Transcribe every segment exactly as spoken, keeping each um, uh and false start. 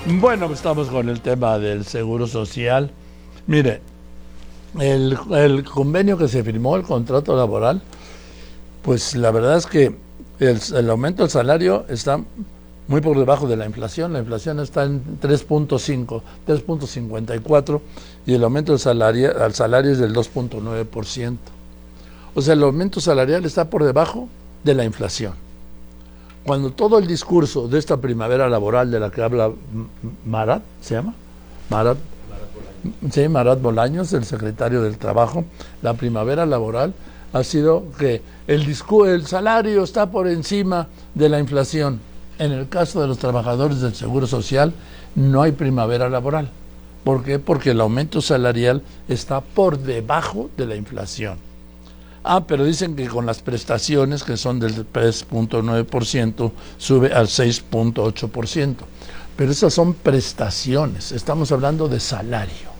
Bueno, pues estamos con el tema del seguro social. Mire, el, el convenio que se firmó, el contrato laboral, pues la verdad es que el, el aumento del salario está muy por debajo de la inflación. La inflación está en tres punto cinco, tres punto cincuenta y cuatro y el aumento del salario, al salario es del dos punto nueve por ciento. O sea, el aumento salarial está por debajo de la inflación. Cuando todo el discurso de esta primavera laboral de la que habla Marat, ¿se llama? Marat, sí, Marat Bolaños, el secretario del Trabajo, la primavera laboral ha sido que el, discurso, el salario está por encima de la inflación. En el caso de los trabajadores del Seguro Social no hay primavera laboral. ¿Por qué? Porque el aumento salarial está por debajo de la inflación. Ah, pero dicen que con las prestaciones, que son del tres punto nueve por ciento, sube al seis punto ocho por ciento. Pero esas son prestaciones, estamos hablando de salario.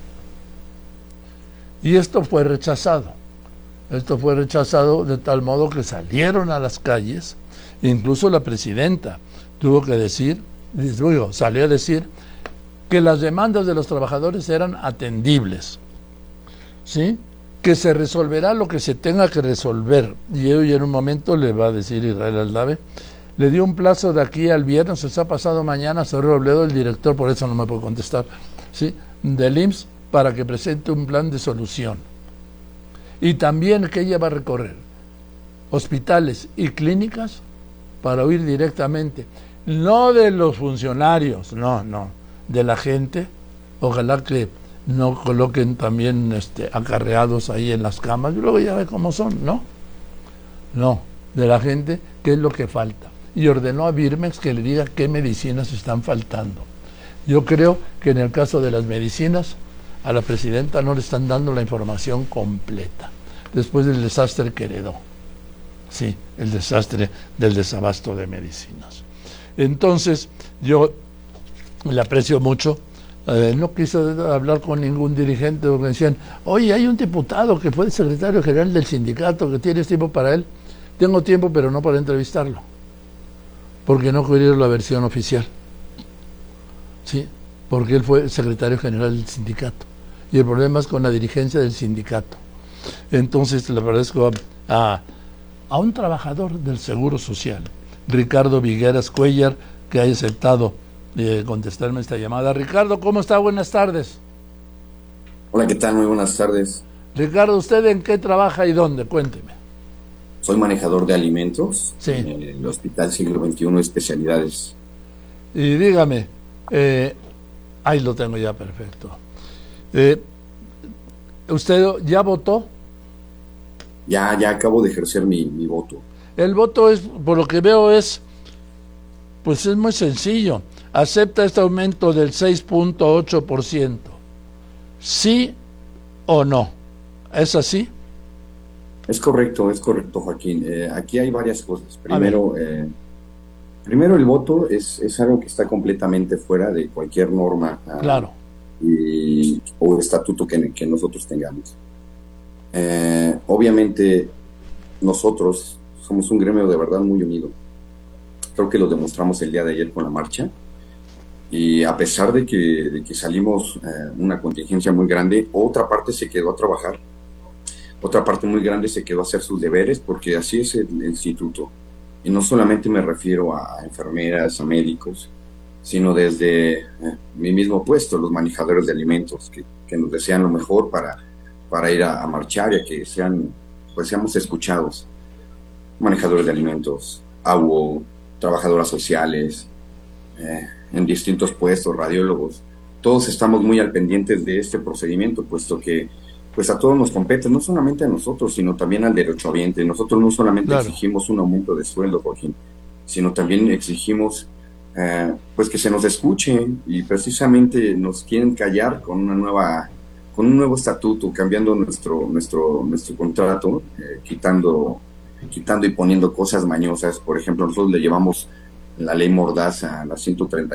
Y esto fue rechazado. Esto fue rechazado de tal modo que salieron a las calles, incluso la presidenta tuvo que decir, digo, salió a decir que las demandas de los trabajadores eran atendibles, ¿sí? Que se resolverá lo que se tenga que resolver. Y hoy en un momento le va a decir Israel Aldave, le dio un plazo de aquí al viernes, se ha pasado mañana, señor Robledo, el director, por eso no me puedo contestar, ¿sí?, del I M S S, para que presente un plan de solución. Y también que ella va a recorrer hospitales y clínicas para oír directamente, no de los funcionarios, no, no, de la gente. Ojalá que no coloquen también este, acarreados ahí en las camas, y luego ya ve cómo son, ¿no? No, de la gente, qué es lo que falta. Y ordenó a Birmex que le diga qué medicinas están faltando. Yo creo que en el caso de las medicinas, a la presidenta no le están dando la información completa, después del desastre que heredó. Sí, el desastre del desabasto de medicinas. Entonces, yo le aprecio mucho. Eh, no quiso hablar con ningún dirigente porque decían, oye, hay un diputado que fue el secretario general del sindicato, que tienes tiempo para él. Tengo tiempo, pero no para entrevistarlo, porque no quería la versión oficial. Sí, porque él fue el secretario general del sindicato. Y el problema es con la dirigencia del sindicato. Entonces le agradezco a, a, a un trabajador del Seguro Social, Ricardo Vigueras Cuellar, que haya aceptado Eh, contestarme esta llamada. Ricardo, ¿cómo está? Buenas tardes. Hola, ¿qué tal? Muy buenas tardes. Ricardo, ¿usted en qué trabaja y dónde? Cuénteme. Soy manejador de alimentos sí. en el Hospital Siglo veintiuno Especialidades. Y dígame, eh, ahí lo tengo ya, perfecto. Eh, ¿Usted ya votó? Ya, ya acabo de ejercer mi, mi voto. El voto es, por lo que veo, es, pues es muy sencillo. ¿Acepta este aumento del seis punto ocho por ciento? ¿Sí o no? ¿Es así? Es correcto, es correcto, Joaquín. Eh, aquí hay varias cosas. Primero, eh, primero el voto es, es algo que está completamente fuera de cualquier norma uh, claro. y, o estatuto que, que nosotros tengamos. Eh, obviamente, nosotros somos un gremio de verdad muy unido. Creo que lo demostramos el día de ayer con la marcha. Y a pesar de que, de que salimos eh, una contingencia muy grande, otra parte se quedó a trabajar, otra parte muy grande se quedó a hacer sus deberes, porque así es el, el instituto. Y no solamente me refiero a enfermeras, a médicos, sino desde eh, mi mismo puesto, los manejadores de alimentos, que, que nos desean lo mejor para, para ir a, a marchar y a que sean, pues seamos escuchados. Manejadores de alimentos, A U O, trabajadoras sociales, eh, en distintos puestos, radiólogos, todos estamos muy al pendientes de este procedimiento, puesto que pues a todos nos compete, no solamente a nosotros, sino también al derechohabiente. Nosotros no solamente claro. exigimos un aumento de sueldo, Joaquín, sino también exigimos eh, pues que se nos escuche, y precisamente nos quieren callar con una nueva, con un nuevo estatuto, cambiando nuestro, nuestro, nuestro contrato, eh, quitando, quitando y poniendo cosas mañosas. Por ejemplo, nosotros le llevamos la ley Mordaza, la ciento treinta